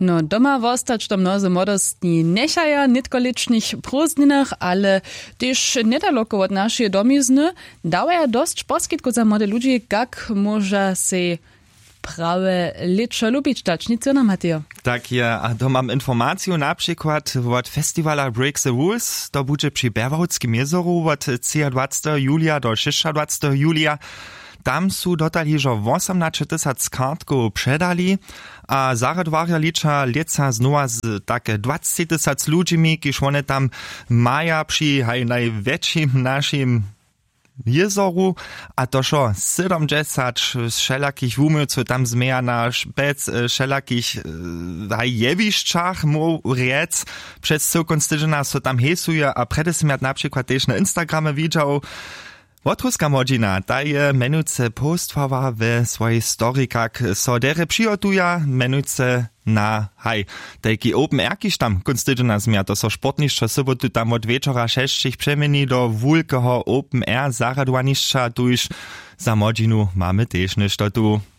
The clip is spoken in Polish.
No doma wostać to mnozy młodostni nechaja, nitko licznych prózdninach, ale też niedaleko od naszej domizny dawaja dość poskitku za młode ludzi, jak może się prawe leczo lubić dać, nic na Mateo. Tak je, a to mam informację na przykład od festivala Break the Rules, to będzie przy Berwałckim jezoru od 23 julia do 26 julia. Tam su dotali, że 18 000 kartków przedali, a zaradwarja licza leca znowa z takie 20 000 ludźmi, kiż one tam maja przy największym naszym jezoru, a to šo 70 wszelakich umyłców tam zmienia na szbec wszelakich jewiszczach, mu riec, przez całkon styżena so tam hesuje, a predesmiat na przykład też na Instagramie widział Wotruska Modzina daje menujce postwawa w swojej story, jak so dere przygotuja, menujce na taki open air, kiż tam konstydzena zmia, to so sportniszczo sobotu tam od wieczora 6 przemieni do wulkeho open air zaradowaniszcza, tu już za Modzinu mamy też niż to tu.